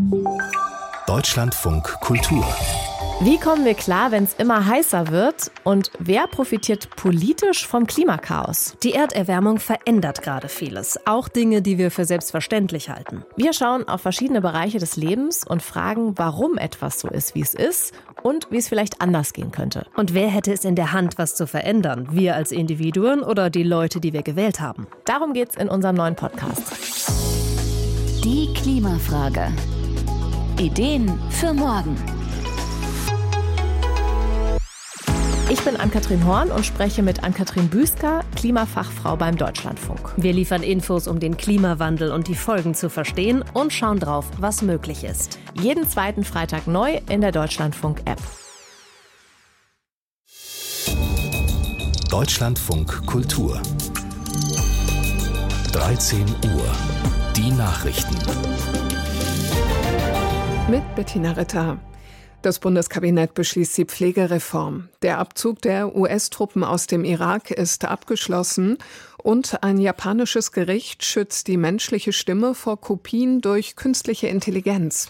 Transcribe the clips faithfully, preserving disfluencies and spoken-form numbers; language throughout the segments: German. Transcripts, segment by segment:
Deutschlandfunk Kultur. Wie kommen wir klar, wenn es immer heißer wird? Und wer profitiert politisch vom Klimakaos? Die Erderwärmung verändert gerade vieles, auch Dinge, die wir für selbstverständlich halten. Wir schauen auf verschiedene Bereiche des Lebens und fragen, warum etwas so ist, wie es ist und wie es vielleicht anders gehen könnte. Und wer hätte es in der Hand, was zu verändern? Wir als Individuen oder die Leute, die wir gewählt haben? Darum geht's in unserem neuen Podcast. Die Klimafrage. Ideen für morgen. Ich bin Ann-Kathrin Horn und spreche mit Ann-Kathrin Büsker, Klimafachfrau beim Deutschlandfunk. Wir liefern Infos, um den Klimawandel und die Folgen zu verstehen und schauen drauf, was möglich ist. Jeden zweiten Freitag neu in der Deutschlandfunk-App. Deutschlandfunk Kultur. dreizehn Uhr. Die Nachrichten. Mit Bettina Ritter. Das Bundeskabinett beschließt die Pflegereform. Der Abzug der U S-Truppen aus dem Irak ist abgeschlossen und ein japanisches Gericht schützt die menschliche Stimme vor Kopien durch künstliche Intelligenz.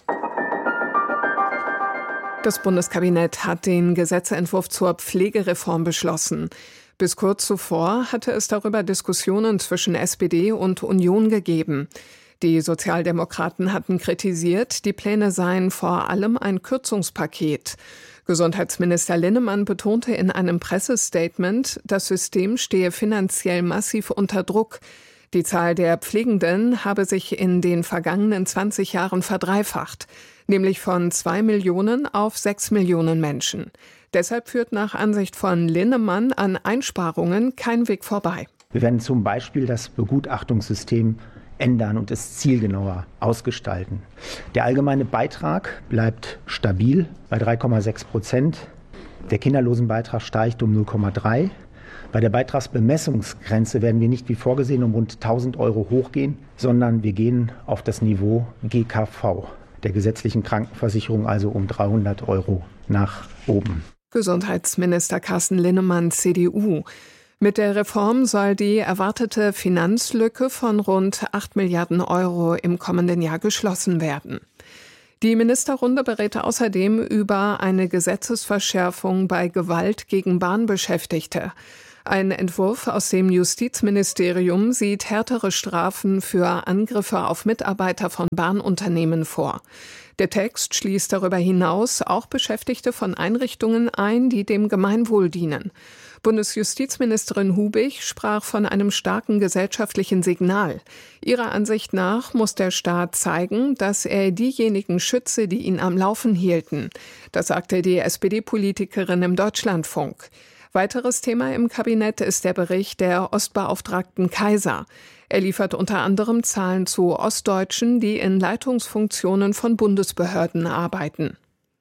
Das Bundeskabinett hat den Gesetzentwurf zur Pflegereform beschlossen. Bis kurz zuvor hatte es darüber Diskussionen zwischen S P D und Union gegeben. Die Sozialdemokraten hatten kritisiert, die Pläne seien vor allem ein Kürzungspaket. Gesundheitsminister Linnemann betonte in einem Pressestatement, das System stehe finanziell massiv unter Druck. Die Zahl der Pflegenden habe sich in den vergangenen zwanzig Jahren verdreifacht, nämlich von zwei Millionen auf sechs Millionen Menschen. Deshalb führt nach Ansicht von Linnemann an Einsparungen kein Weg vorbei. Wir werden zum Beispiel das Begutachtungssystem ändern und es zielgenauer ausgestalten. Der allgemeine Beitrag bleibt stabil bei drei Komma sechs Prozent. Der Kinderlosenbeitrag steigt um null Komma drei. Bei der Beitragsbemessungsgrenze werden wir nicht wie vorgesehen um rund tausend Euro hochgehen, sondern wir gehen auf das Niveau G K V, der gesetzlichen Krankenversicherung, also um dreihundert Euro nach oben. Gesundheitsminister Carsten Linnemann, C D U. Mit der Reform soll die erwartete Finanzlücke von rund acht Milliarden Euro im kommenden Jahr geschlossen werden. Die Ministerrunde berät außerdem über eine Gesetzesverschärfung bei Gewalt gegen Bahnbeschäftigte. Ein Entwurf aus dem Justizministerium sieht härtere Strafen für Angriffe auf Mitarbeiter von Bahnunternehmen vor. Der Text schließt darüber hinaus auch Beschäftigte von Einrichtungen ein, die dem Gemeinwohl dienen. Bundesjustizministerin Hubig sprach von einem starken gesellschaftlichen Signal. Ihrer Ansicht nach muss der Staat zeigen, dass er diejenigen schütze, die ihn am Laufen hielten. Das sagte die S P D-Politikerin im Deutschlandfunk. Weiteres Thema im Kabinett ist der Bericht der Ostbeauftragten Kaiser. Er liefert unter anderem Zahlen zu Ostdeutschen, die in Leitungsfunktionen von Bundesbehörden arbeiten.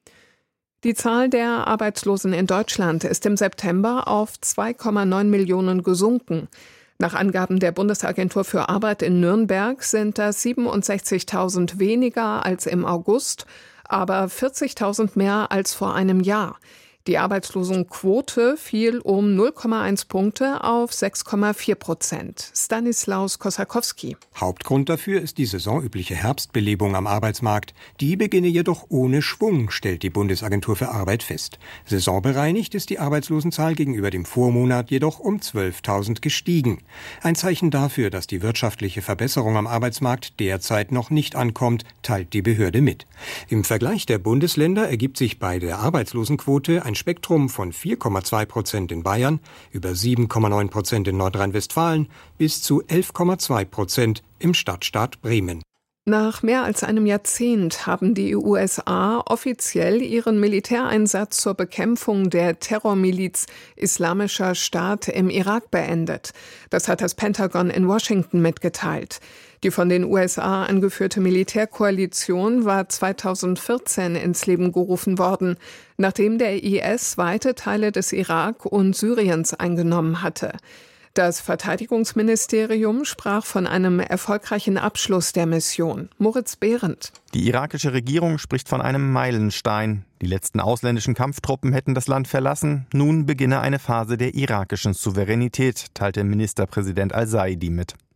Die Zahl der Arbeitslosen in Deutschland ist im September auf zwei Komma neun Millionen gesunken. Nach Angaben der Bundesagentur für Arbeit in Nürnberg sind das siebenundsechzigtausend weniger als im August, aber vierzigtausend mehr als vor einem Jahr. Die Arbeitslosenquote fiel um null Komma eins Punkte auf sechs Komma vier Prozent. Stanislaus Kosakowski. Hauptgrund dafür ist die saisonübliche Herbstbelebung am Arbeitsmarkt. Die beginne jedoch ohne Schwung, stellt die Bundesagentur für Arbeit fest. Saisonbereinigt ist die Arbeitslosenzahl gegenüber dem Vormonat jedoch um zwölftausend gestiegen. Ein Zeichen dafür, dass die wirtschaftliche Verbesserung am Arbeitsmarkt derzeit noch nicht ankommt, teilt die Behörde mit. Im Vergleich der Bundesländer ergibt sich bei der Arbeitslosenquote ein Ein Spektrum von vier Komma zwei Prozent in Bayern, über sieben Komma neun Prozent in Nordrhein-Westfalen bis zu elf Komma zwei Prozent im Stadtstaat Bremen. Nach mehr als einem Jahrzehnt haben die U S A offiziell ihren Militäreinsatz zur Bekämpfung der Terrormiliz Islamischer Staat im Irak beendet. Das hat das Pentagon in Washington mitgeteilt. Die von den U S A angeführte Militärkoalition war zweitausendvierzehn ins Leben gerufen worden, nachdem der I S weite Teile des Irak und Syriens eingenommen hatte. Das Verteidigungsministerium sprach von einem erfolgreichen Abschluss der Mission. Moritz Behrendt. Die irakische Regierung spricht von einem Meilenstein. Die letzten ausländischen Kampftruppen hätten das Land verlassen. Nun beginne eine Phase der irakischen Souveränität, teilte Ministerpräsident al-Saidi mit.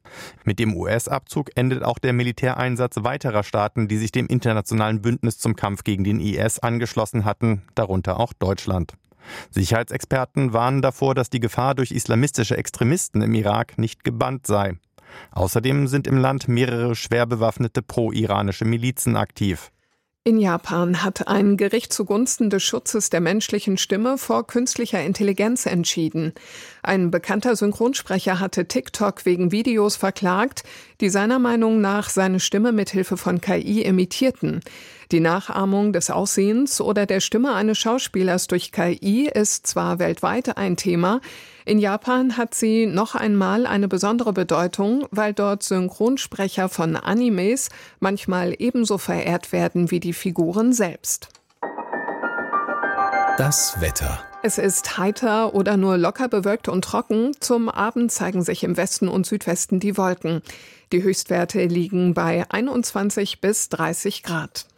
Mit dem U S-Abzug endet auch der Militäreinsatz weiterer Staaten, die sich dem internationalen Bündnis zum Kampf gegen den I S angeschlossen hatten, darunter auch Deutschland. Sicherheitsexperten warnen davor, dass die Gefahr durch islamistische Extremisten im Irak nicht gebannt sei. Außerdem sind im Land mehrere schwer bewaffnete pro-iranische Milizen aktiv. In Japan hat ein Gericht zugunsten des Schutzes der menschlichen Stimme vor künstlicher Intelligenz entschieden. Ein bekannter Synchronsprecher hatte TikTok wegen Videos verklagt, die seiner Meinung nach seine Stimme mithilfe von K I imitierten. Die Nachahmung des Aussehens oder der Stimme eines Schauspielers durch K I ist zwar weltweit ein Thema, in Japan hat sie noch einmal eine besondere Bedeutung, weil dort Synchronsprecher von Animes manchmal ebenso verehrt werden wie die Figuren selbst. Das Wetter. Es ist heiter oder nur locker bewölkt und trocken. Zum Abend zeigen sich im Westen und Südwesten die Wolken. Die Höchstwerte liegen bei einundzwanzig bis dreißig Grad.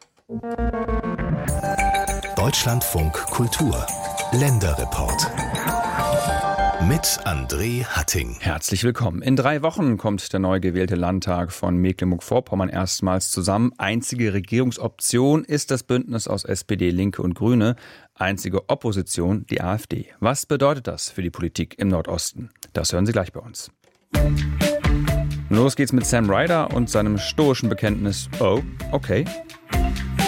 Deutschlandfunk Kultur. Länderreport. Mit André Hatting. Herzlich willkommen. In drei Wochen kommt der neu gewählte Landtag von Mecklenburg-Vorpommern erstmals zusammen. Einzige Regierungsoption ist das Bündnis aus S P D, Linke und Grüne. Einzige Opposition die AfD. Was bedeutet das für die Politik im Nordosten? Das hören Sie gleich bei uns. Los geht's mit Sam Ryder und seinem stoischen Bekenntnis: Oh, okay.